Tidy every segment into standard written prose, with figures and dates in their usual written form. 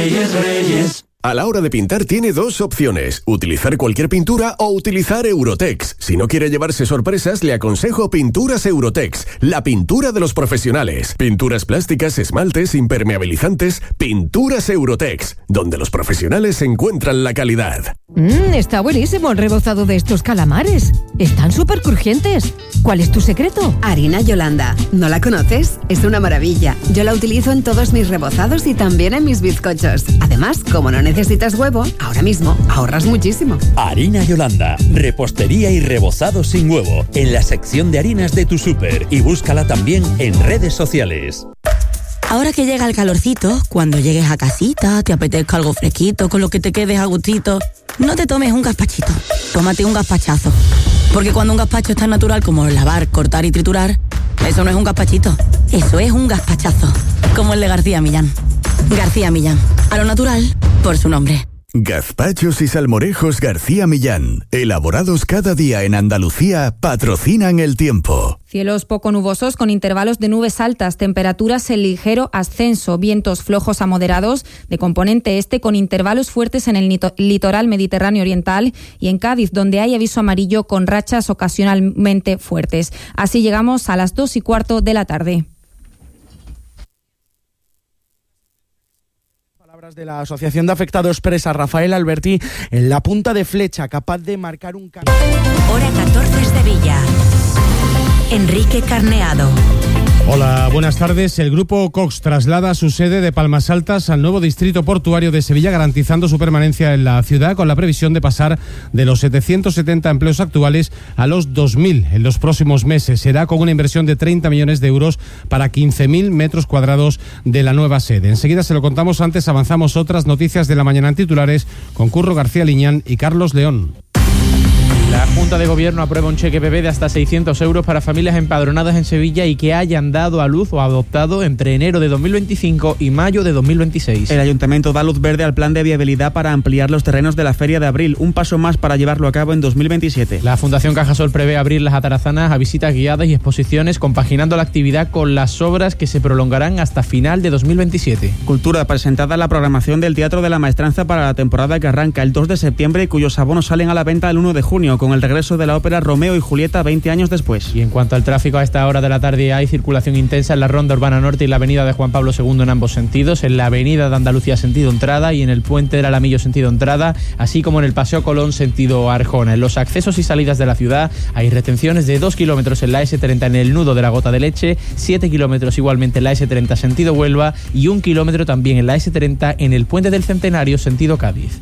Reyes, Reyes. A la hora de pintar tiene dos opciones, utilizar cualquier pintura o utilizar Eurotex. Si no quiere llevarse sorpresas, le aconsejo Pinturas Eurotex, la pintura de los profesionales. Pinturas plásticas, esmaltes, impermeabilizantes, Pinturas Eurotex, donde los profesionales encuentran la calidad. Está buenísimo el rebozado de estos calamares. Están súper crujientes. ¿Cuál es tu secreto? Harina Yolanda. ¿No la conoces? Es una maravilla. Yo la utilizo en todos mis rebozados y también en mis bizcochos. Además, como no necesitas huevo, ahora mismo ahorras muchísimo. Harina Yolanda, repostería y rebozado sin huevo, en la sección de harinas de tu súper, y búscala también en redes sociales. Ahora que llega el calorcito, cuando llegues a casita, te apetezca algo fresquito, con lo que te quedes a gustito, no te tomes un gazpachito, tómate un gazpachazo. Porque cuando un gazpacho es tan natural como lavar, cortar y triturar, eso no es un gazpachito, eso es un gazpachazo. Como el de García Millán. García Millán, a lo natural, por su nombre. Gazpachos y salmorejos García Millán, elaborados cada día en Andalucía, patrocinan el tiempo. Cielos poco nubosos con intervalos de nubes altas, temperaturas en ligero ascenso, vientos flojos a moderados de componente este con intervalos fuertes en el litoral mediterráneo oriental y en Cádiz, donde hay aviso amarillo con rachas ocasionalmente fuertes. Así llegamos a las 2:15 de la tarde. De la Asociación de Afectados Presa, Rafael Alberti, en la punta de flecha, capaz de marcar un cambio. Hora 14 Sevilla. Enrique Carneado. Hola, buenas tardes. El grupo Cox traslada su sede de Palmas Altas al nuevo distrito portuario de Sevilla, garantizando su permanencia en la ciudad con la previsión de pasar de los 770 empleos actuales a los 2.000 en los próximos meses. Será con una inversión de 30 millones de euros para 15.000 metros cuadrados de la nueva sede. Enseguida se lo contamos, antes avanzamos otras noticias de la mañana en titulares con Curro García Liñán y Carlos León. La Junta de Gobierno aprueba un cheque bebé de hasta 600 euros para familias empadronadas en Sevilla y que hayan dado a luz o adoptado entre enero de 2025 y mayo de 2026. El Ayuntamiento da luz verde al plan de viabilidad para ampliar los terrenos de la Feria de Abril, un paso más para llevarlo a cabo en 2027. La Fundación Cajasol prevé abrir las atarazanas a visitas guiadas y exposiciones, compaginando la actividad con las obras que se prolongarán hasta final de 2027. Cultura, presentada la programación del Teatro de la Maestranza para la temporada que arranca el 2 de septiembre y cuyos abonos salen a la venta el 1 de junio, con el regreso de la ópera Romeo y Julieta 20 años después. Y en cuanto al tráfico, a esta hora de la tarde hay circulación intensa en la Ronda Urbana Norte y la avenida de Juan Pablo II en ambos sentidos, en la avenida de Andalucía sentido entrada y en el puente del Alamillo sentido entrada, así como en el Paseo Colón sentido Arjona. En los accesos y salidas de la ciudad hay retenciones de 2 kilómetros en la S30 en el nudo de la Gota de Leche, 7 kilómetros igualmente en la S30 sentido Huelva y 1 kilómetro también en la S30 en el puente del Centenario sentido Cádiz.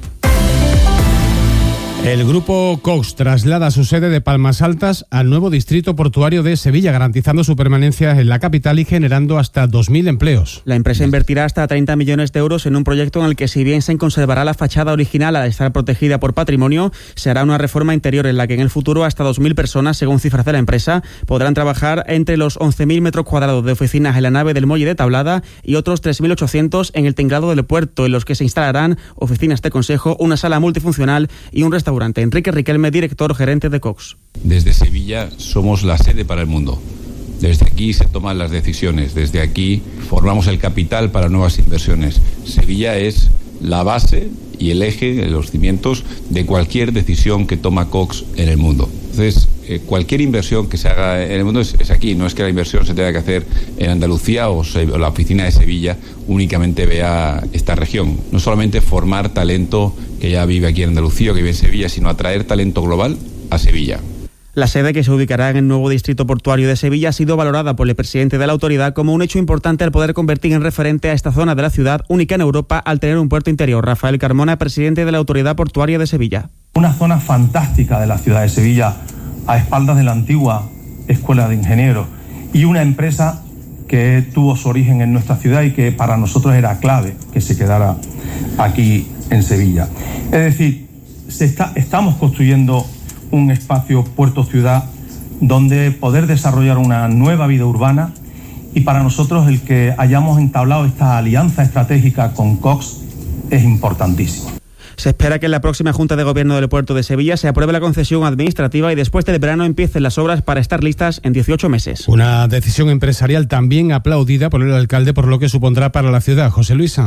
El grupo Cox traslada su sede de Palmas Altas al nuevo distrito portuario de Sevilla, garantizando su permanencia en la capital y generando hasta 2.000 empleos. La empresa invertirá hasta 30 millones de euros en un proyecto en el que, si bien se conservará la fachada original al estar protegida por patrimonio, se hará una reforma interior en la que en el futuro hasta 2.000 personas, según cifras de la empresa, podrán trabajar entre los 11.000 metros cuadrados de oficinas en la nave del muelle de Tablada y otros 3.800 en el tinglado del puerto, en los que se instalarán oficinas de consejo, una sala multifuncional y un restaurante. Enrique Riquelme, director gerente de Cox. Desde Sevilla somos la sede para el mundo. Desde aquí se toman las decisiones, desde aquí formamos el capital para nuevas inversiones. Sevilla es la base y el eje, los cimientos de cualquier decisión que toma Cox en el mundo. Entonces, cualquier inversión que se haga en el mundo es aquí, no es que la inversión se tenga que hacer en Andalucía o la oficina de Sevilla únicamente vea esta región. No solamente formar talento que ya vive aquí en Andalucía o que vive en Sevilla, sino atraer talento global a Sevilla. La sede, que se ubicará en el nuevo distrito portuario de Sevilla, ha sido valorada por el presidente de la autoridad como un hecho importante al poder convertir en referente a esta zona de la ciudad, única en Europa al tener un puerto interior. Rafael Carmona, presidente de la autoridad portuaria de Sevilla. Una zona fantástica de la ciudad de Sevilla, a espaldas de la antigua Escuela de Ingenieros, y una empresa que tuvo su origen en nuestra ciudad y que para nosotros era clave que se quedara aquí en Sevilla. Es decir, estamos construyendo un espacio puerto-ciudad donde poder desarrollar una nueva vida urbana, y para nosotros el que hayamos entablado esta alianza estratégica con Cox es importantísimo. Se espera que en la próxima Junta de Gobierno del Puerto de Sevilla se apruebe la concesión administrativa y después del verano empiecen las obras para estar listas en 18 meses. Una decisión empresarial también aplaudida por el alcalde por lo que supondrá para la ciudad. José Luis Sanz.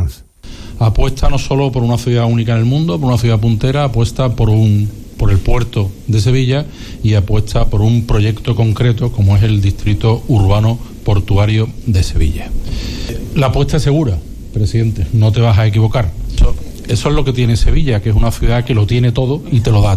Apuesta no solo por una ciudad única en el mundo, por una ciudad puntera, apuesta por el puerto de Sevilla y apuesta por un proyecto concreto como es el distrito urbano portuario de Sevilla. La apuesta es segura, presidente, no te vas a equivocar. Eso es lo que tiene Sevilla, que es una ciudad que lo tiene todo y te lo da.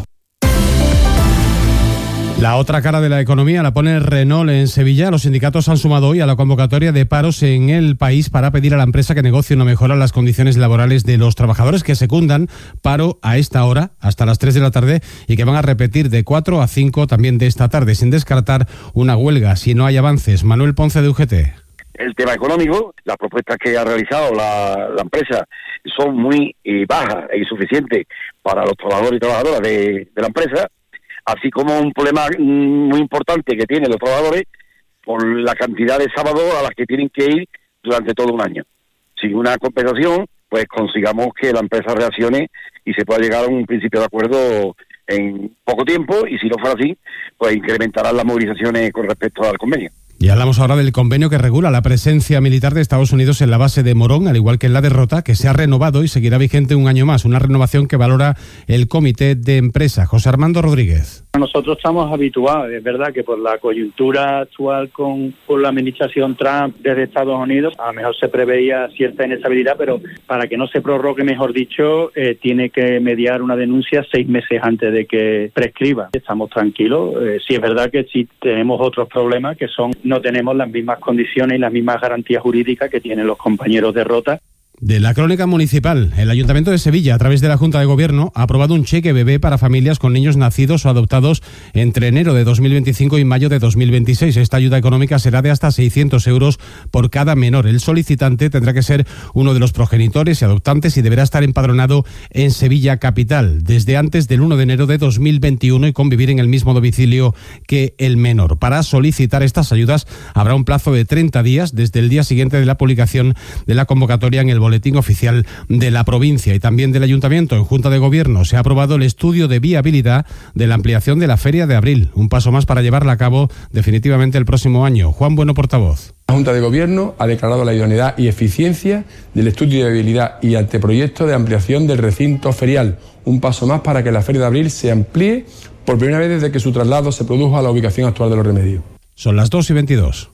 La otra cara de la economía la pone Renault en Sevilla. Los sindicatos han sumado hoy a la convocatoria de paros en el país para pedir a la empresa que negocie una mejora en las condiciones laborales de los trabajadores que secundan paro a esta hora hasta las 3 de la tarde y que van a repetir de 4 a 5 también de esta tarde, sin descartar una huelga si no hay avances. Manuel Ponce de UGT. El tema económico, las propuestas que ha realizado la empresa son muy bajas e insuficientes para los trabajadores y trabajadoras de la empresa, así como un problema muy importante que tienen los trabajadores por la cantidad de sábados a las que tienen que ir durante todo un año. Sin una compensación, pues consigamos que la empresa reaccione y se pueda llegar a un principio de acuerdo en poco tiempo, y si no fuera así, pues incrementarán las movilizaciones con respecto al convenio. Y hablamos ahora del convenio que regula la presencia militar de Estados Unidos en la base de Morón, al igual que en la de Rota, que se ha renovado y seguirá vigente un año más. Una renovación que valora el comité de empresa. José Armando Rodríguez. Nosotros estamos habituados, es verdad que por la coyuntura actual con la administración Trump desde Estados Unidos, a lo mejor se preveía cierta inestabilidad, pero para que no se prorrogue, mejor dicho, tiene que mediar una denuncia 6 meses antes de que prescriba. Estamos tranquilos. Sí es verdad que sí tenemos otros problemas, que son no tenemos las mismas condiciones y las mismas garantías jurídicas que tienen los compañeros de Rota. De la crónica municipal, el Ayuntamiento de Sevilla, a través de la Junta de Gobierno, ha aprobado un cheque bebé para familias con niños nacidos o adoptados entre enero de 2025 y mayo de 2026. Esta ayuda económica será de hasta 600 euros por cada menor. El solicitante tendrá que ser uno de los progenitores y adoptantes y deberá estar empadronado en Sevilla capital desde antes del 1 de enero de 2021 y convivir en el mismo domicilio que el menor. Para solicitar estas ayudas habrá un plazo de 30 días desde el día siguiente de la publicación de la convocatoria en el Boletín Oficial de la provincia y también del Ayuntamiento. En Junta de Gobierno se ha aprobado el estudio de viabilidad de la ampliación de la Feria de Abril, un paso más para llevarla a cabo definitivamente el próximo año. Juan Bueno, portavoz. La Junta de Gobierno ha declarado la idoneidad y eficiencia del estudio de viabilidad y anteproyecto de ampliación del recinto ferial, un paso más para que la Feria de Abril se amplíe por primera vez desde que su traslado se produjo a la ubicación actual de Los Remedios. Son las 2:22.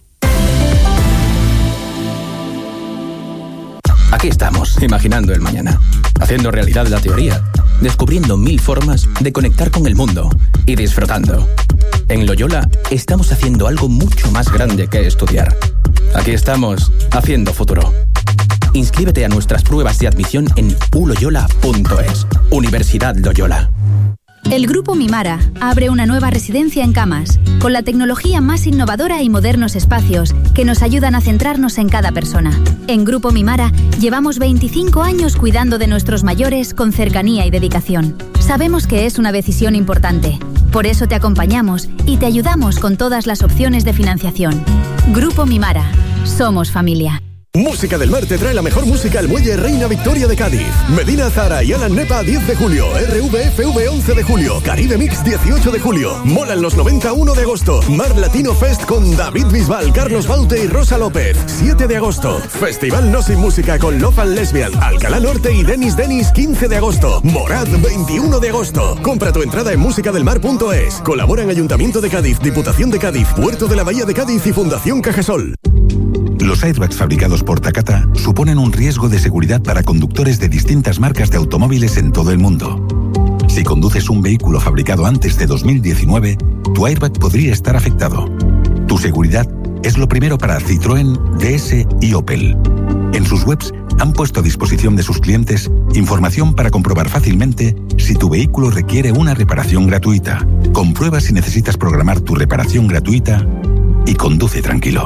Aquí estamos, imaginando el mañana, haciendo realidad la teoría, descubriendo 1000 formas de conectar con el mundo y disfrutando. En Loyola estamos haciendo algo mucho más grande que estudiar. Aquí estamos, haciendo futuro. Inscríbete a nuestras pruebas de admisión en uloyola.es. Universidad Loyola. El Grupo Mimara abre una nueva residencia en Camas, con la tecnología más innovadora y modernos espacios que nos ayudan a centrarnos en cada persona. En Grupo Mimara llevamos 25 años cuidando de nuestros mayores con cercanía y dedicación. Sabemos que es una decisión importante. Por eso te acompañamos y te ayudamos con todas las opciones de financiación. Grupo Mimara. Somos familia. Música del Mar te trae la mejor música al Muelle Reina Victoria de Cádiz. Medina Zara y Alan Nepa 10 de julio. RVFV 11 de julio. Caribe Mix 18 de julio. Mola en los 91 de agosto. Mar Latino Fest con David Bisbal, Carlos Baute y Rosa López 7 de agosto. Festival No Sin Música con Love and Lesbian, Alcalá Norte y Denis 15 de agosto. Morad 21 de agosto. Compra tu entrada en musicadelmar.es. Colaboran Ayuntamiento de Cádiz, Diputación de Cádiz, Puerto de la Bahía de Cádiz y Fundación Cajasol. Los airbags fabricados por Takata suponen un riesgo de seguridad para conductores de distintas marcas de automóviles en todo el mundo. Si conduces un vehículo fabricado antes de 2019, tu airbag podría estar afectado. Tu seguridad es lo primero para Citroën, DS y Opel. En sus webs han puesto a disposición de sus clientes información para comprobar fácilmente si tu vehículo requiere una reparación gratuita. Comprueba si necesitas programar tu reparación gratuita y conduce tranquilo.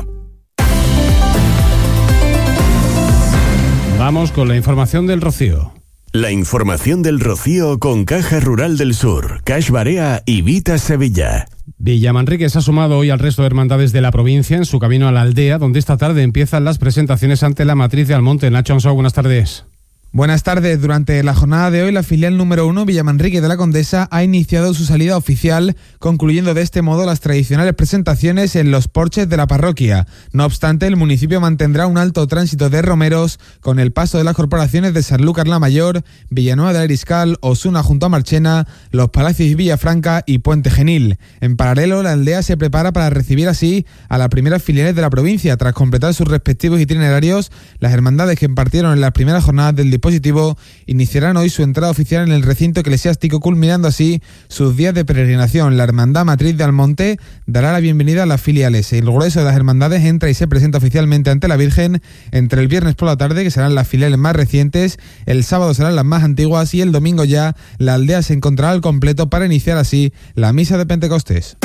Vamos con la información del Rocío. La información del Rocío con Caja Rural del Sur, Cash Barea y Vita Sevilla. Villamanrique se ha sumado hoy al resto de hermandades de la provincia en su camino a la aldea, donde esta tarde empiezan las presentaciones ante la matriz de Almonte. Nacho Ansó, buenas tardes. Buenas tardes. Durante la jornada de hoy, la filial número 1, Villamanrique de la Condesa, ha iniciado su salida oficial, concluyendo de este modo las tradicionales presentaciones en los porches de la parroquia. No obstante, el municipio mantendrá un alto tránsito de romeros con el paso de las corporaciones de Sanlúcar la Mayor, Villanueva del Ariscal, Osuna junto a Marchena, Los Palacios y Villafranca y Puente Genil. En paralelo, la aldea se prepara para recibir así a las primeras filiales de la provincia. Tras completar sus respectivos itinerarios, las hermandades que impartieron en las primeras jornadas del dispositivo iniciarán hoy su entrada oficial en el recinto eclesiástico, culminando así sus días de peregrinación. La Hermandad Matriz de Almonte dará la bienvenida a las filiales. El grueso de las hermandades entra y se presenta oficialmente ante la Virgen entre el viernes por la tarde, que serán las filiales más recientes, el sábado serán las más antiguas y el domingo ya la aldea se encontrará al completo para iniciar así la misa de Pentecostés.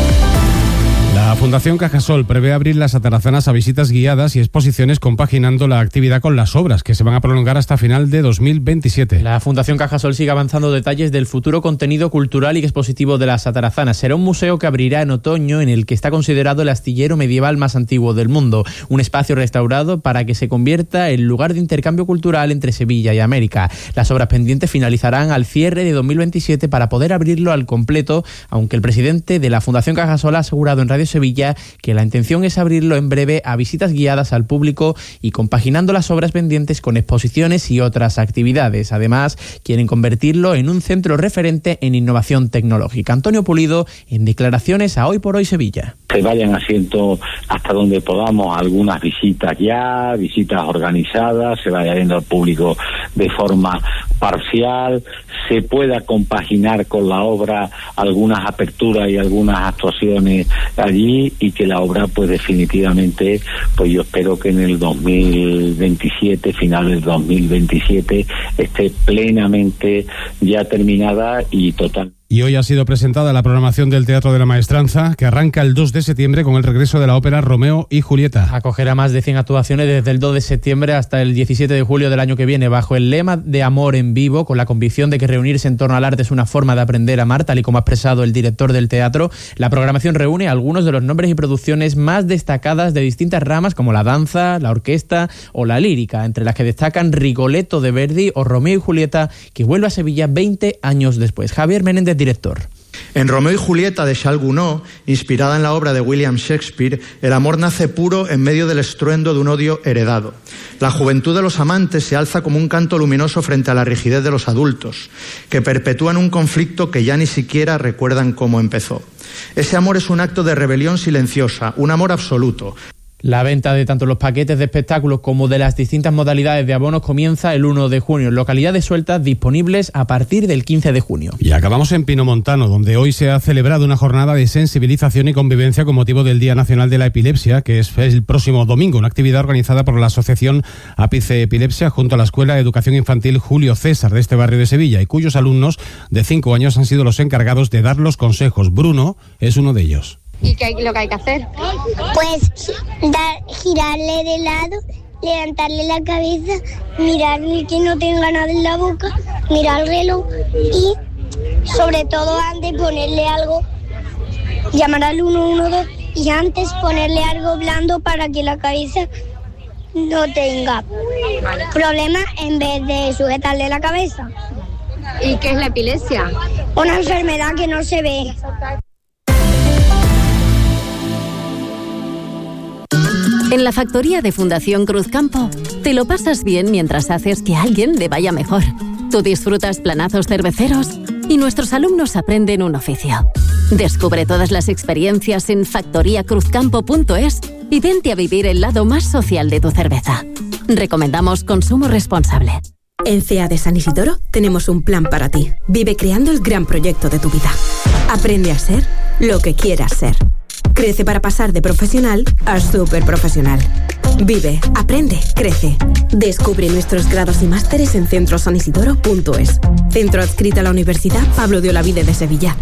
La Fundación Cajasol prevé abrir las atarazanas a visitas guiadas y exposiciones, compaginando la actividad con las obras, que se van a prolongar hasta final de 2027. La Fundación Cajasol sigue avanzando detalles del futuro contenido cultural y expositivo de las atarazanas. Será un museo que abrirá en otoño, en el que está considerado el astillero medieval más antiguo del mundo. Un espacio restaurado para que se convierta en lugar de intercambio cultural entre Sevilla y América. Las obras pendientes finalizarán al cierre de 2027 para poder abrirlo al completo, aunque el presidente de la Fundación Cajasol ha asegurado en Radio Sevilla que la intención es abrirlo en breve a visitas guiadas al público y compaginando las obras pendientes con exposiciones y otras actividades. Además, quieren convertirlo en un centro referente en innovación tecnológica. Antonio Pulido, en declaraciones a Hoy por Hoy Sevilla. Se vayan haciendo hasta donde podamos algunas visitas ya, visitas organizadas, se vaya viendo al público de forma parcial, se pueda compaginar con la obra algunas aperturas y algunas actuaciones allí, y que la obra pues definitivamente, pues yo espero que en el 2027, final del 2027, esté plenamente ya terminada y total. Y hoy ha sido presentada la programación del Teatro de la Maestranza, que arranca el 2 de septiembre con el regreso de la ópera Romeo y Julieta. Acogerá más de 100 actuaciones desde el 2 de septiembre hasta el 17 de julio del año que viene, bajo el lema de Amor en Vivo, con la convicción de que reunirse en torno al arte es una forma de aprender a amar, tal y como ha expresado el director del teatro. La programación reúne algunos de los nombres y producciones más destacadas de distintas ramas, como la danza, la orquesta o la lírica, entre las que destacan Rigoletto de Verdi o Romeo y Julieta, que vuelve a Sevilla 20 años después. Javier Menéndez, director. En Romeo y Julieta de Charles Gounod, inspirada en la obra de William Shakespeare, el amor nace puro en medio del estruendo de un odio heredado. La juventud de los amantes se alza como un canto luminoso frente a la rigidez de los adultos, que perpetúan un conflicto que ya ni siquiera recuerdan cómo empezó. Ese amor es un acto de rebelión silenciosa, un amor absoluto. La venta de tanto los paquetes de espectáculos como de las distintas modalidades de abonos comienza el 1 de junio en localidades sueltas, disponibles a partir del 15 de junio. Y acabamos en Pinomontano, donde hoy se ha celebrado una jornada de sensibilización y convivencia con motivo del Día Nacional de la Epilepsia, que es el próximo domingo, una actividad organizada por la Asociación Ápice Epilepsia junto a la Escuela de Educación Infantil Julio César de este barrio de Sevilla, y cuyos alumnos de 5 años han sido los encargados de dar los consejos. Bruno es uno de ellos. ¿Y qué lo que hay que hacer? Pues girarle de lado, levantarle la cabeza, mirarle que no tenga nada en la boca, mirar el reloj y sobre todo antes ponerle algo, llamar al 112 y antes ponerle algo blando para que la cabeza no tenga problemas en vez de sujetarle la cabeza. ¿Y qué es la epilepsia? Una enfermedad que no se ve. En la factoría de Fundación Cruzcampo, te lo pasas bien mientras haces que a alguien le vaya mejor. Tú disfrutas planazos cerveceros y nuestros alumnos aprenden un oficio. Descubre todas las experiencias en factoriacruzcampo.es y vente a vivir el lado más social de tu cerveza. Recomendamos consumo responsable. En CEA de San Isidoro tenemos un plan para ti. Vive creando el gran proyecto de tu vida. Aprende a ser lo que quieras ser. Crece para pasar de profesional a superprofesional. Vive, aprende, crece. Descubre nuestros grados y másteres en centrosanisidoro.es. Centro adscrito a la Universidad Pablo de Olavide de Sevilla.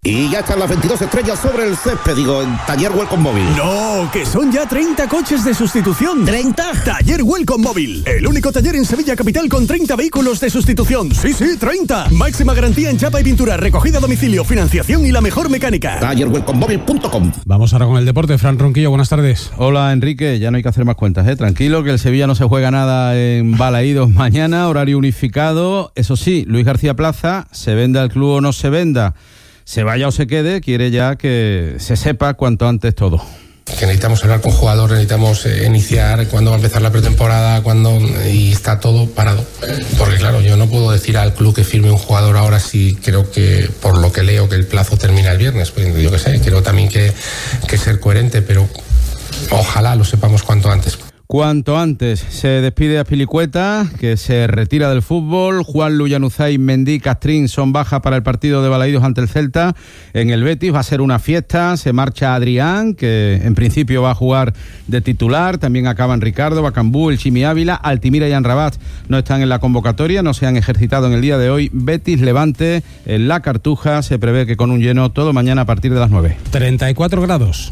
Y ya están las 22 estrellas sobre el césped, en Taller Welcome Móvil. No, que son ya 30 coches de sustitución. ¿30? Taller Welcome Móvil, el único taller en Sevilla capital con 30 vehículos de sustitución. Sí, 30. Máxima garantía en chapa y pintura, recogida a domicilio, financiación y la mejor mecánica. TallerWelcomeMóvil.com. Vamos ahora con el deporte. Fran Ronquillo, buenas tardes. Hola, Enrique. Ya no hay que hacer más cuentas, Tranquilo, que el Sevilla no se juega nada en Balaídos mañana, horario unificado. Eso sí, Luis García Plaza, se venda el club o no se venda, se vaya o se quede, quiere ya que se sepa cuanto antes todo. Que necesitamos hablar con jugadores, necesitamos iniciar cuándo va a empezar la pretemporada, y está todo parado. Porque claro, yo no puedo decir al club que firme un jugador ahora si creo que, por lo que leo, que el plazo termina el viernes. Pues yo qué sé, quiero también que ser coherente, pero ojalá lo sepamos cuanto antes. Cuanto antes. Se despide Azpilicueta, que se retira del fútbol. Juan Luyanuzay, Mendy, Castrín son bajas para el partido de Balaídos ante el Celta. En el Betis va a ser una fiesta. Se marcha Adrián, que en principio va a jugar de titular. También acaban Ricardo, Bacambú, el Chimi Ávila, Altimira y Anrabat no están en la convocatoria, no se han ejercitado en el día de hoy. Betis, Levante, en La Cartuja. Se prevé que con un lleno todo mañana a partir de las 9. 34 grados.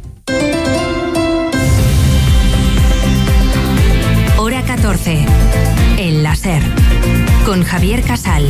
Hora 14. El láser. Con Javier Casal.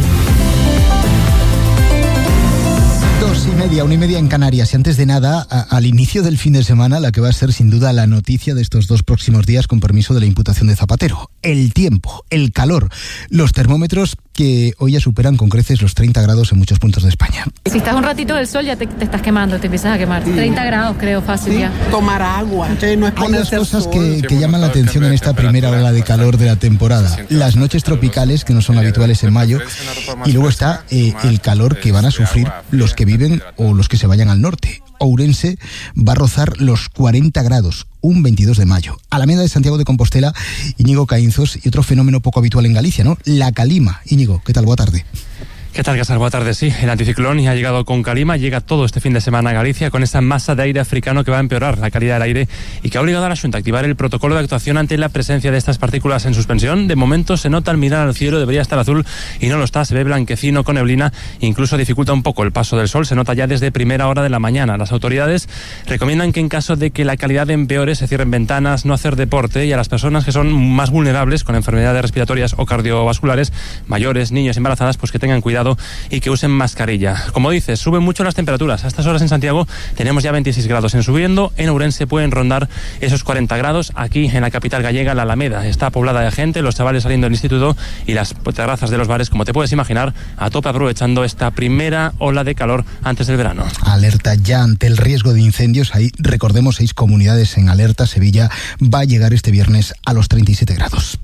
2:30, 1:30 en Canarias. Y antes de nada, al inicio del fin de semana, la que va a ser sin duda la noticia de estos 2 próximos días, con permiso de la imputación de Zapatero. El tiempo, el calor, los termómetros que hoy ya superan con creces los 30 grados en muchos puntos de España. Si estás un ratito del sol ya te estás quemando, te empiezas a quemar. 30 grados creo, fácil, ¿sí? Ya. Tomar agua, no es Hay dos cosas que llaman la atención en esta primera ola de calor de la temporada. Las noches tropicales, que no son habituales en mayo, y luego está el calor que van a sufrir los que viven o los que se vayan al norte. Ourense va a rozar los 40 grados, un 22 de mayo. Alameda de Santiago de Compostela, Íñigo Caínzos, y otro fenómeno poco habitual en Galicia, ¿no? La calima. Íñigo, ¿qué tal? Buena tarde. ¿Qué tal, Casar? Buenas tardes. Sí, el anticiclón ha llegado con calima, llega todo este fin de semana a Galicia con esa masa de aire africano que va a empeorar la calidad del aire y que ha obligado a la Xunta a activar el protocolo de actuación ante la presencia de estas partículas en suspensión. De momento se nota al mirar al cielo, debería estar azul y no lo está, se ve blanquecino con neblina, incluso dificulta un poco el paso del sol, se nota ya desde primera hora de la mañana. Las autoridades recomiendan que en caso de que la calidad empeore se cierren ventanas, no hacer deporte, y a las personas que son más vulnerables con enfermedades respiratorias o cardiovasculares, mayores, niños, embarazadas, pues que tengan cuidado y que usen mascarilla. Como dices, suben mucho las temperaturas. A estas horas en Santiago tenemos ya 26 grados en subiendo, en Ourense pueden rondar esos 40 grados. Aquí en la capital gallega, la Alameda está poblada de gente, los chavales saliendo del instituto y las terrazas de los bares, como te puedes imaginar, a tope aprovechando esta primera ola de calor antes del verano. Alerta ya ante el riesgo de incendios. Hay, recordemos, 6 comunidades en alerta. Sevilla va a llegar este viernes a los 37 grados.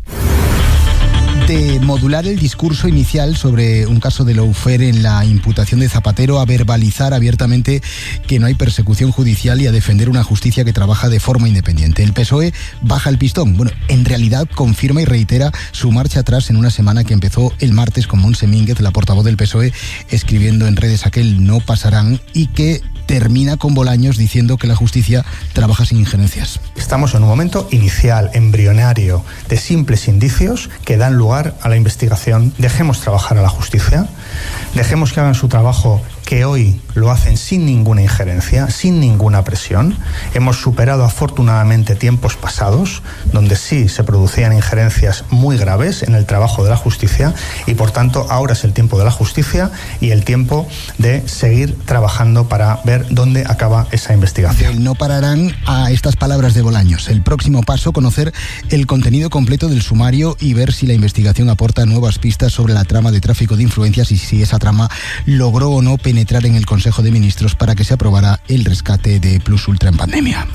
De modular el discurso inicial sobre un caso de lawfare en la imputación de Zapatero, a verbalizar abiertamente que no hay persecución judicial y a defender una justicia que trabaja de forma independiente. El PSOE baja el pistón. Bueno, en realidad confirma y reitera su marcha atrás en una semana que empezó el martes con Montse Mínguez, la portavoz del PSOE, escribiendo en redes aquel no pasarán, y que termina con Bolaños diciendo que la justicia trabaja sin injerencias. Estamos en un momento inicial, embrionario, de simples indicios que dan lugar a la investigación. Dejemos trabajar a la justicia, dejemos que hagan su trabajo, que hoy lo hacen sin ninguna injerencia, sin ninguna presión. Hemos superado afortunadamente tiempos pasados donde sí se producían injerencias muy graves en el trabajo de la justicia, y por tanto ahora es el tiempo de la justicia y el tiempo de seguir trabajando para ver dónde acaba esa investigación. No pararán a estas palabras de Bolaños. El próximo paso, conocer el contenido completo del sumario y ver si la investigación aporta nuevas pistas sobre la trama de tráfico de influencias y si esa trama logró o no penetrar en el Consejo de Ministros para que se aprobara el rescate de Plus Ultra en pandemia.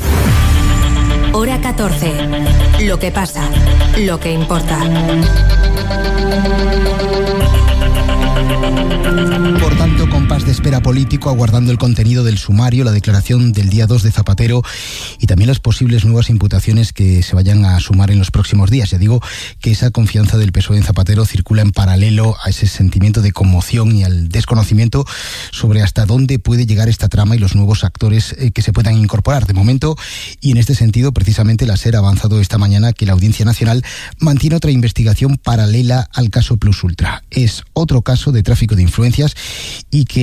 Hora 14. Lo que pasa, lo que importa. Por tanto, compás de espera político, aguardando el contenido del sumario, la declaración del día 2 de Zapatero y también las posibles nuevas imputaciones que se vayan a sumar en los próximos días. Ya digo que esa confianza del PSOE en Zapatero circula en paralelo a ese sentimiento de conmoción y al desconocimiento sobre hasta dónde puede llegar esta trama y los nuevos actores que se puedan incorporar. De momento, y en este sentido, precisamente la SER ha avanzado esta mañana que la Audiencia Nacional mantiene otra investigación paralela al caso Plus Ultra. Es otro caso de tráfico de influencias y que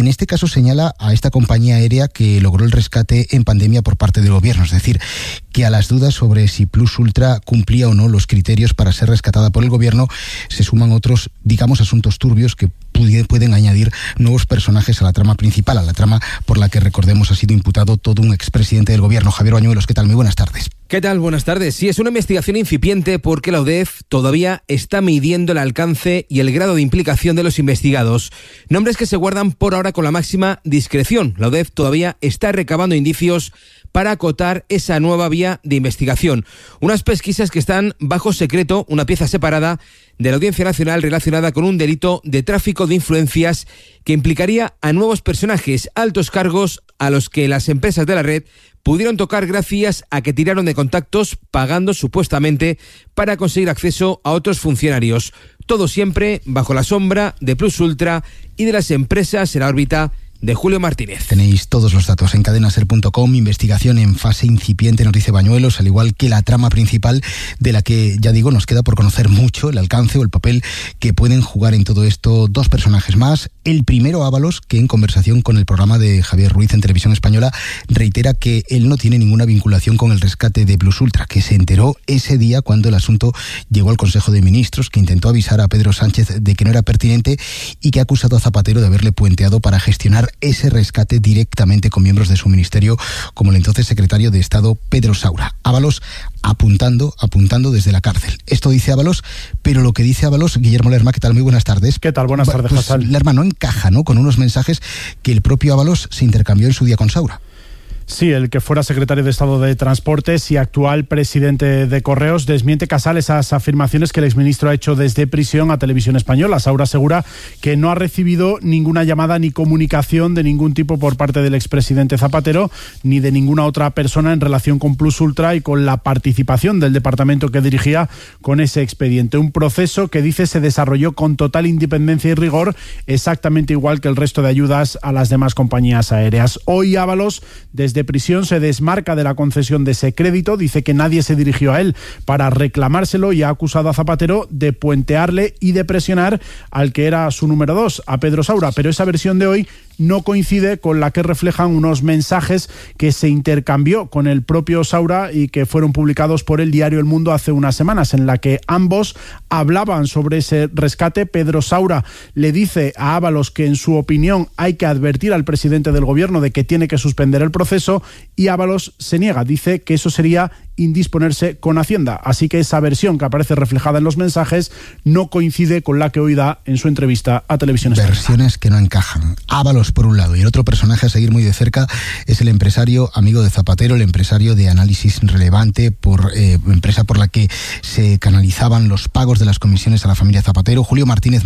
en este caso señala a esta compañía aérea que logró el rescate en pandemia por parte del gobierno, es decir, que a las dudas sobre si Plus Ultra cumplía o no los criterios para ser rescatada por el gobierno se suman otros, digamos, asuntos turbios que pueden añadir nuevos personajes a la trama principal, a la trama por la que, recordemos, ha sido imputado todo un expresidente del gobierno. Javier Bañuelos, ¿qué tal? Muy buenas tardes. ¿Qué tal? Buenas tardes. Sí, es una investigación incipiente porque la UDEF todavía está midiendo el alcance y el grado de implicación de los investigados. Nombres que se guardan por ahora con la máxima discreción. La UDEF todavía está recabando indicios para acotar esa nueva vía de investigación. Unas pesquisas que están bajo secreto, una pieza separada de la Audiencia Nacional relacionada con un delito de tráfico de influencias que implicaría a nuevos personajes, altos cargos a los que las empresas de la red pudieron tocar gracias a que tiraron de contactos pagando supuestamente para conseguir acceso a otros funcionarios. Todo siempre bajo la sombra de Plus Ultra y de las empresas en la órbita de Julio Martínez. Tenéis todos los datos en cadenaser.com, investigación en fase incipiente, nos dice Bañuelos, al igual que la trama principal de la que, ya digo, nos queda por conocer mucho el alcance o el papel que pueden jugar en todo esto dos personajes más. El primero, Ábalos, que en conversación con el programa de Javier Ruiz en Televisión Española reitera que él no tiene ninguna vinculación con el rescate de Plus Ultra, que se enteró ese día cuando el asunto llegó al Consejo de Ministros, que intentó avisar a Pedro Sánchez de que no era pertinente y que ha acusado a Zapatero de haberle puenteado para gestionar ese rescate directamente con miembros de su ministerio, como el entonces secretario de Estado Pedro Saura. Ábalos apuntando desde la cárcel. Esto dice Ábalos, pero lo que dice Ábalos, Guillermo Lerma, ¿qué tal? Muy buenas tardes. ¿Qué tal? Buenas tardes, pues, Hassan. Lerma, no encaja, ¿no?, con unos mensajes que el propio Ábalos se intercambió en su día con Saura. Sí, el que fuera secretario de Estado de Transportes y actual presidente de Correos desmiente Casal esas afirmaciones que el exministro ha hecho desde prisión a Televisión Española. Saura asegura que no ha recibido ninguna llamada ni comunicación de ningún tipo por parte del expresidente Zapatero ni de ninguna otra persona en relación con Plus Ultra y con la participación del departamento que dirigía con ese expediente. Un proceso que dice se desarrolló con total independencia y rigor, exactamente igual que el resto de ayudas a las demás compañías aéreas. Hoy Ábalos, desde prisión, se desmarca de la concesión de ese crédito, dice que nadie se dirigió a él para reclamárselo y ha acusado a Zapatero de puentearle y de presionar al que era su número 2, a Pedro Saura, pero esa versión de hoy no coincide con la que reflejan unos mensajes que se intercambió con el propio Saura y que fueron publicados por el diario El Mundo hace unas semanas, en la que ambos hablaban sobre ese rescate. Pedro Saura le dice a Ábalos que en su opinión hay que advertir al presidente del gobierno de que tiene que suspender el proceso y Ábalos se niega, dice que eso sería indisponerse con Hacienda. Así que esa versión que aparece reflejada en los mensajes no coincide con la que hoy da en su entrevista a Televisión Española. Versiones que no encajan. Ábalos por un lado, y el otro personaje a seguir muy de cerca es el empresario amigo de Zapatero, el empresario de Análisis Relevante, empresa por la que se canalizaban los pagos de las comisiones a la familia Zapatero, Julio Martínez,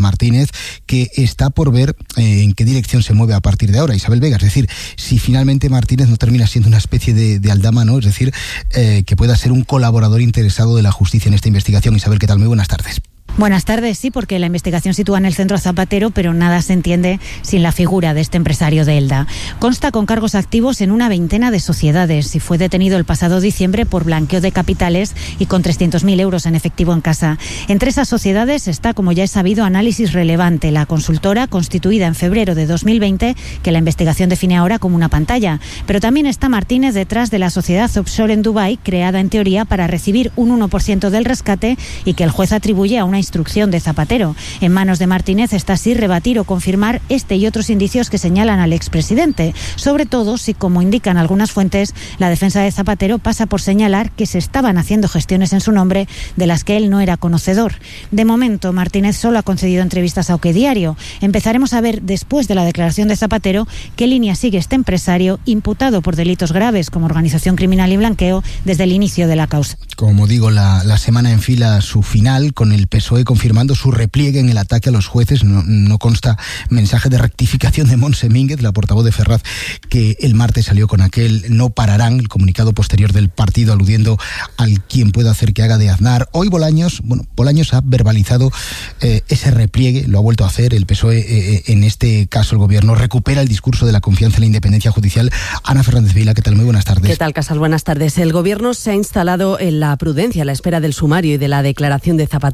que está por ver en qué dirección se mueve a partir de ahora. Isabel Vega, es decir, si finalmente Martínez no termina siendo una especie de aldama, ¿no?, es decir, que pueda ser un colaborador interesado de la justicia en esta investigación. Isabel, ¿qué tal? Muy buenas tardes. Buenas tardes, sí, porque la investigación sitúa en el centro a Zapatero, pero nada se entiende sin la figura de este empresario de Elda. Consta con cargos activos en una veintena de sociedades y fue detenido el pasado diciembre por blanqueo de capitales y con 300.000 euros en efectivo en casa. Entre esas sociedades está, como ya es sabido, Análisis Relevante, la consultora constituida en febrero de 2020, que la investigación define ahora como una pantalla. Pero también está Martínez detrás de la sociedad offshore en Dubái, creada en teoría para recibir un 1% del rescate y que el juez atribuye a una instrucción de Zapatero. En manos de Martínez está así rebatir o confirmar este y otros indicios que señalan al expresidente, sobre todo si, como indican algunas fuentes, la defensa de Zapatero pasa por señalar que se estaban haciendo gestiones en su nombre de las que él no era conocedor. De momento, Martínez solo ha concedido entrevistas a OK Diario. Empezaremos a ver, después de la declaración de Zapatero, qué línea sigue este empresario imputado por delitos graves como organización criminal y blanqueo desde el inicio de la causa. Como digo, la semana enfila su final con el PSOE confirmando su repliegue en el ataque a los jueces. No consta mensaje de rectificación de Montse Mínguez, la portavoz de Ferraz, que el martes salió con aquel no pararán, el comunicado posterior del partido aludiendo al quien pueda hacer que haga de Aznar. Hoy Bolaños ha verbalizado ese repliegue, lo ha vuelto a hacer el PSOE, en este caso el gobierno recupera el discurso de la confianza en la independencia judicial. Ana Fernández Vila, ¿qué tal? Muy buenas tardes. ¿Qué tal, Casal? Buenas tardes. El gobierno se ha instalado en la prudencia a la espera del sumario y de la declaración de Zapatero ante el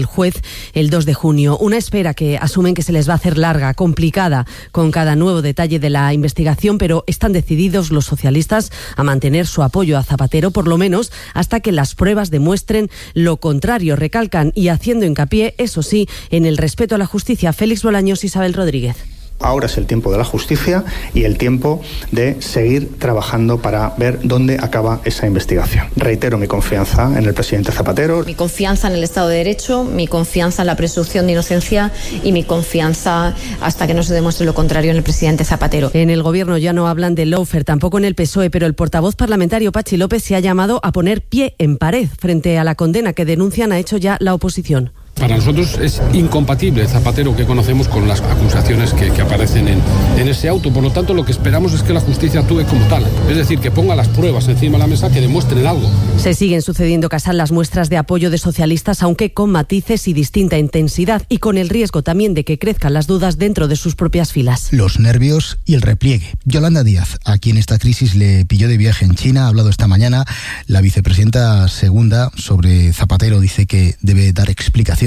el juez el 2 de junio. Una espera que asumen que se les va a hacer larga, complicada, con cada nuevo detalle de la investigación, pero están decididos los socialistas a mantener su apoyo a Zapatero, por lo menos hasta que las pruebas demuestren lo contrario. Recalcan, y haciendo hincapié, eso sí, en el respeto a la justicia. Félix Bolaños, Isabel Rodríguez. Ahora es el tiempo de la justicia y el tiempo de seguir trabajando para ver dónde acaba esa investigación. Reitero mi confianza en el presidente Zapatero. Mi confianza en el Estado de Derecho, mi confianza en la presunción de inocencia y mi confianza hasta que no se demuestre lo contrario en el presidente Zapatero. En el Gobierno ya no hablan de lawfare, tampoco en el PSOE, pero el portavoz parlamentario Patxi López se ha llamado a poner pie en pared frente a la condena que denuncian ha hecho ya la oposición. Para nosotros es incompatible el Zapatero que conocemos con las acusaciones que aparecen en ese auto. Por lo tanto, lo que esperamos es que la justicia actúe como tal. Es decir, que ponga las pruebas encima de la mesa que demuestren algo. Se siguen sucediendo, Casal, las muestras de apoyo de socialistas, aunque con matices y distinta intensidad, y con el riesgo también de que crezcan las dudas dentro de sus propias filas. Los nervios y el repliegue. Yolanda Díaz, a quien esta crisis le pilló de viaje en China, ha hablado esta mañana. La vicepresidenta segunda sobre Zapatero dice que debe dar explicaciones.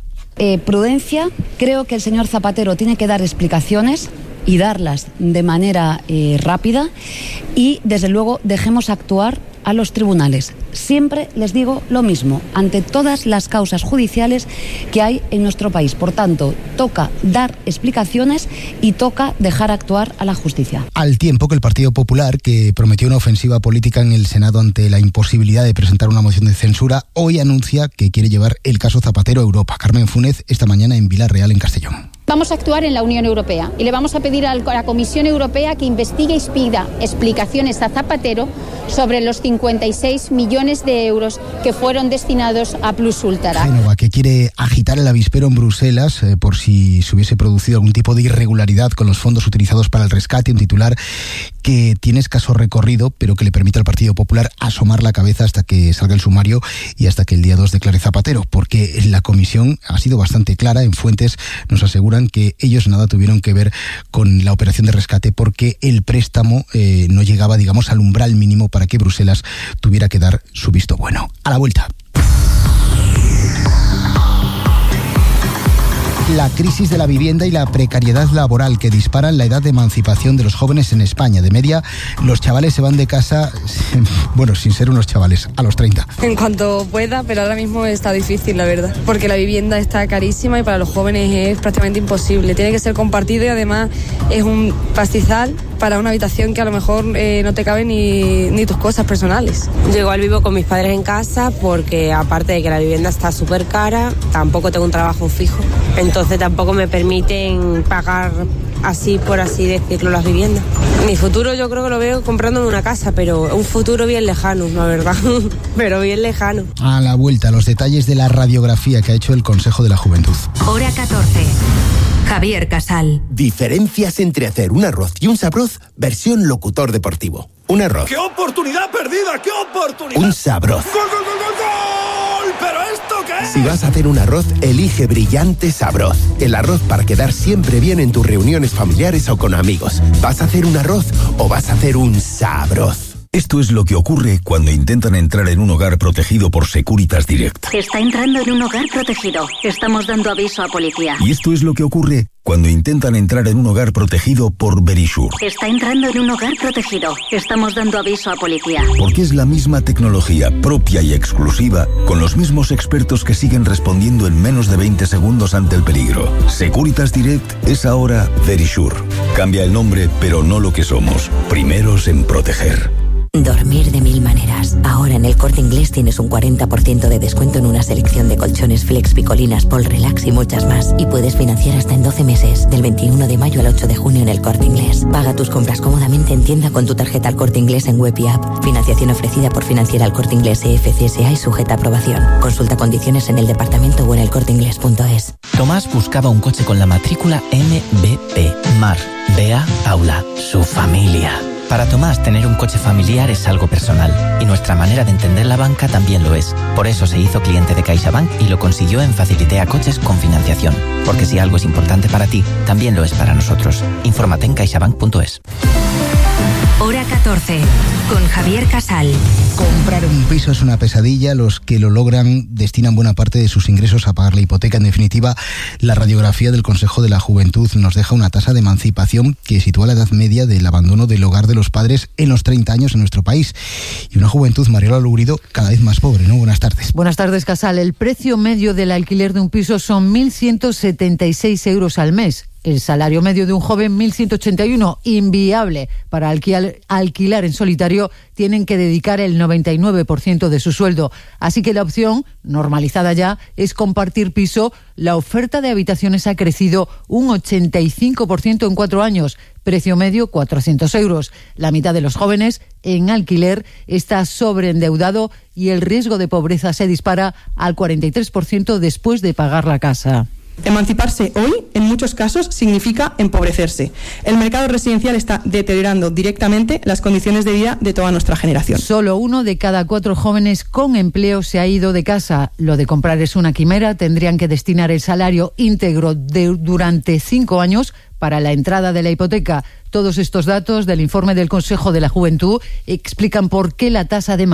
Prudencia, creo que el señor Zapatero tiene que dar explicaciones y darlas de manera rápida y, desde luego, dejemos actuar a los tribunales. Siempre les digo lo mismo, ante todas las causas judiciales que hay en nuestro país. Por tanto, toca dar explicaciones y toca dejar actuar a la justicia. Al tiempo que el Partido Popular, que prometió una ofensiva política en el Senado ante la imposibilidad de presentar una moción de censura, hoy anuncia que quiere llevar el caso Zapatero a Europa. Carmen Funes, esta mañana en Vilarreal, en Castellón. Vamos a actuar en la Unión Europea y le vamos a pedir a la Comisión Europea que investigue y pida explicaciones a Zapatero sobre los 56 millones de euros que fueron destinados a Plus Ultra. Génova, que quiere agitar el avispero en Bruselas por si se hubiese producido algún tipo de irregularidad con los fondos utilizados para el rescate. Un titular que tiene escaso recorrido, pero que le permite al Partido Popular asomar la cabeza hasta que salga el sumario y hasta que el día 2 declare Zapatero, porque la comisión ha sido bastante clara. En fuentes nos aseguran que ellos nada tuvieron que ver con la operación de rescate porque el préstamo no llegaba, digamos, al umbral mínimo para que Bruselas tuviera que dar su visto bueno. A la vuelta. La crisis de la vivienda y la precariedad laboral que disparan la edad de emancipación de los jóvenes en España. De media, los chavales se van de casa, bueno, sin ser unos chavales, a los 30. En cuanto pueda, pero ahora mismo está difícil, la verdad, porque la vivienda está carísima y para los jóvenes es prácticamente imposible. Tiene que ser compartido y además es un pastizal para una habitación que a lo mejor no te caben ni tus cosas personales. Yo igual vivo con mis padres en casa porque aparte de que la vivienda está súper cara, tampoco tengo un trabajo fijo. Entonces tampoco me permiten pagar así, por así decirlo, las viviendas. Mi futuro yo creo que lo veo comprándome una casa, pero un futuro bien lejano, la verdad, pero bien lejano. A la vuelta, los detalles de la radiografía que ha hecho el Consejo de la Juventud. Hora 14. Javier Casal. Diferencias entre hacer un arroz y un sabroz, versión locutor deportivo. Un arroz. ¡Qué oportunidad perdida! ¡Qué oportunidad! Un sabroz. ¡Gol, gol, gol, gol, gol! ¿Pero esto qué es? Si vas a hacer un arroz, elige Brillante Sabroz. El arroz para quedar siempre bien en tus reuniones familiares o con amigos. ¿Vas a hacer un arroz o vas a hacer un sabroz? Esto es lo que ocurre cuando intentan entrar en un hogar protegido por Securitas Direct. Está entrando en un hogar protegido. Estamos dando aviso a policía. Y esto es lo que ocurre cuando intentan entrar en un hogar protegido por Verisure. Está entrando en un hogar protegido. Estamos dando aviso a policía. Porque es la misma tecnología propia y exclusiva, con los mismos expertos que siguen respondiendo en menos de 20 segundos ante el peligro. Securitas Direct es ahora Verisure. Cambia el nombre, pero no lo que somos. Primeros en proteger. Dormir de mil maneras. Ahora en el Corte Inglés tienes un 40% de descuento en una selección de colchones Flex, Picolinas, Pol Relax y muchas más. Y puedes financiar hasta en 12 meses, del 21 de mayo al 8 de junio en el Corte Inglés. Paga tus compras cómodamente en tienda con tu tarjeta al Corte Inglés en web y app. Financiación ofrecida por Financiera al Corte Inglés EFCSA y sujeta a aprobación. Consulta condiciones en el departamento o en elcorteinglés.es. Tomás buscaba un coche con la matrícula MBP. Mar, Bea, Paula, su familia. Para Tomás, tener un coche familiar es algo personal y nuestra manera de entender la banca también lo es. Por eso se hizo cliente de CaixaBank y lo consiguió en Facilitea Coches con financiación. Porque si algo es importante para ti, también lo es para nosotros. Infórmate en caixabank.es. Hora Hora 14, con Javier Casal. Comprar un piso es una pesadilla. Los que lo logran destinan buena parte de sus ingresos a pagar la hipoteca. En definitiva, la radiografía del Consejo de la Juventud nos deja una tasa de emancipación que sitúa la edad media del abandono del hogar de los padres en los 30 años en nuestro país. Y una juventud, Mariola Lugurido, cada vez más pobre, ¿no? Buenas tardes. Buenas tardes, Casal. El precio medio del alquiler de un piso son 1.176 euros al mes. El salario medio de un joven, 1.181, inviable. Para alquilar en solitario tienen que dedicar el 99% de su sueldo. Así que la opción, normalizada ya, es compartir piso. La oferta de habitaciones ha crecido un 85% en 4 años. Precio medio, 400 euros. La mitad de los jóvenes en alquiler está sobreendeudado y el riesgo de pobreza se dispara al 43% después de pagar la casa. Emanciparse hoy, en muchos casos, significa empobrecerse. El mercado residencial está deteriorando directamente las condiciones de vida de toda nuestra generación. Solo 1 de cada 4 jóvenes con empleo se ha ido de casa. Lo de comprar es una quimera. Tendrían que destinar el salario íntegro durante 5 años para la entrada de la hipoteca. Todos estos datos del informe del Consejo de la Juventud explican por qué la tasa de